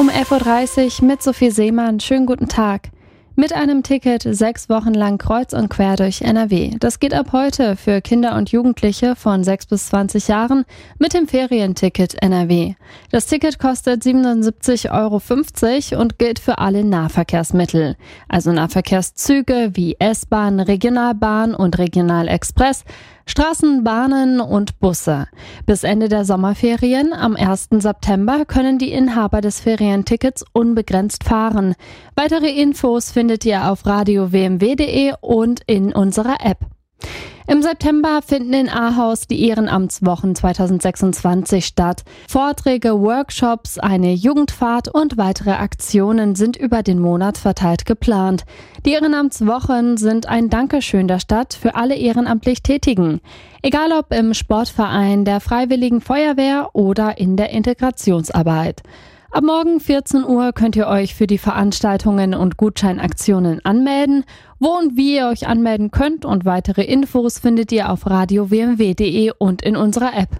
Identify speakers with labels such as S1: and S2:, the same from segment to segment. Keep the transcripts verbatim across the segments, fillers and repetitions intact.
S1: Um elf Uhr dreißig mit Sophie Seemann. Schönen guten Tag. Mit einem Ticket sechs Wochen lang kreuz und quer durch N R W. Das geht ab heute für Kinder und Jugendliche von sechs bis zwanzig Jahren mit dem Ferienticket N R W. Das Ticket kostet siebenundsiebzig Euro fünfzig und gilt für alle Nahverkehrsmittel. Also Nahverkehrszüge wie S-Bahn, Regionalbahn und Regionalexpress, Straßenbahnen und Busse. Bis Ende der Sommerferien am ersten September können die Inhaber des Ferientickets unbegrenzt fahren. Weitere Infos findet ihr auf radio w m w punkt d e und in unserer App. Im September finden in Ahaus die Ehrenamtswochen zweitausendsechsundzwanzig statt. Vorträge, Workshops, eine Jugendfahrt und weitere Aktionen sind über den Monat verteilt geplant. Die Ehrenamtswochen sind ein Dankeschön der Stadt für alle ehrenamtlich Tätigen. Egal ob im Sportverein, der Freiwilligen Feuerwehr oder in der Integrationsarbeit. Ab morgen vierzehn Uhr könnt ihr euch für die Veranstaltungen und Gutscheinaktionen anmelden. Wo und wie ihr euch anmelden könnt und weitere Infos findet ihr auf radio w m w punkt d e und in unserer App.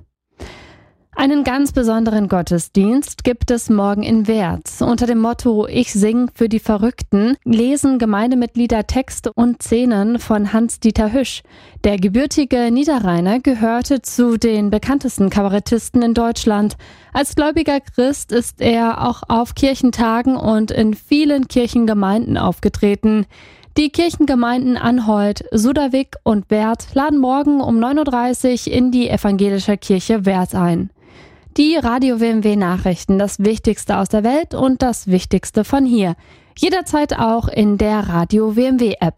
S1: Einen ganz besonderen Gottesdienst gibt es morgen in Werz. Unter dem Motto Ich sing für die Verrückten lesen Gemeindemitglieder Texte und Szenen von Hans-Dieter Hüsch. Der gebürtige Niederrheiner gehörte zu den bekanntesten Kabarettisten in Deutschland. Als gläubiger Christ ist er auch auf Kirchentagen und in vielen Kirchengemeinden aufgetreten. Die Kirchengemeinden Anholt, Suderwick und Werth laden morgen um neun Uhr dreißig in die evangelische Kirche Werth ein. Die Radio W M W Nachrichten, das Wichtigste aus der Welt und das Wichtigste von hier. Jederzeit auch in der Radio W M W App.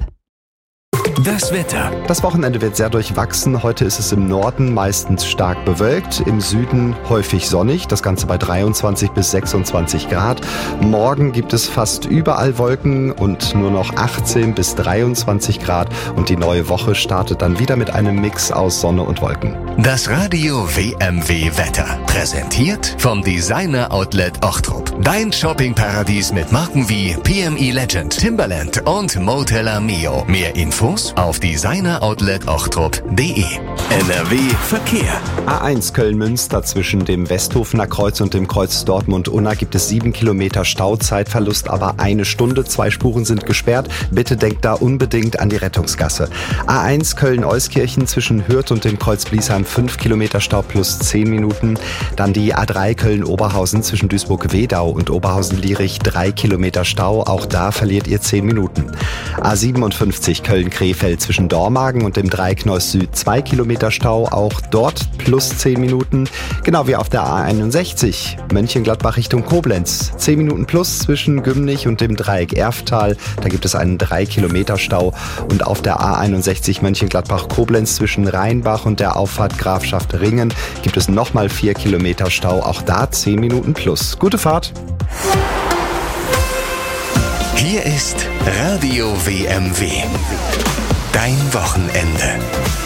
S2: Das Wetter.
S3: Das Wochenende wird sehr durchwachsen. Heute ist es im Norden meistens stark bewölkt, im Süden häufig sonnig, das Ganze bei dreiundzwanzig bis sechsundzwanzig Grad. Morgen gibt es fast überall Wolken und nur noch achtzehn bis dreiundzwanzig Grad und die neue Woche startet dann wieder mit einem Mix aus Sonne und Wolken.
S2: Das Radio W M W Wetter. Präsentiert vom Designer Outlet Ochtrup. Dein Shoppingparadies mit Marken wie P M E Legend, Timberland und Motel Mio. Mehr Infos auf designer outlet ochtrup punkt d e. N R W Verkehr.
S3: A eins Köln-Münster zwischen dem Westhofener Kreuz und dem Kreuz Dortmund-Unna gibt es sieben Kilometer Stau, Zeitverlust aber eine Stunde. Zwei Spuren sind gesperrt. Bitte denkt da unbedingt an die Rettungsgasse. A eins Köln-Euskirchen zwischen Hürth und dem Kreuz Bliesheim fünf Kilometer Stau plus zehn Minuten. Dann die A drei Köln-Oberhausen zwischen Duisburg-Wedau und Oberhausen-Lierich drei Kilometer Stau. Auch da verliert ihr zehn Minuten. A siebenundfünfzig Köln-Krefeld zwischen Dormagen und dem Dreieck Neuss Süd zwei Kilometer Stau. Auch dort plus zehn Minuten. Genau wie auf der A einundsechzig Mönchengladbach Richtung Koblenz. zehn Minuten plus zwischen Gümnich und dem Dreieck Erftal. Da gibt es einen drei Kilometer Stau. Und auf der A einundsechzig Mönchengladbach-Koblenz zwischen Rheinbach und der Auffahrt Grafschaft Ringen gibt es nochmal vier Kilometer Stau. Auch da zehn Minuten plus. Gute Fahrt!
S2: Hier ist Radio W M W. Dein Wochenende.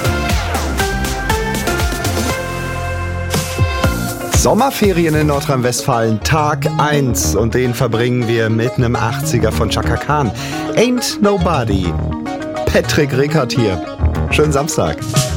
S3: Sommerferien in Nordrhein-Westfalen, Tag eins. Und den verbringen wir mit einem achtziger von Chaka Khan. Ain't Nobody. Patrick Rickert hier. Schönen Samstag.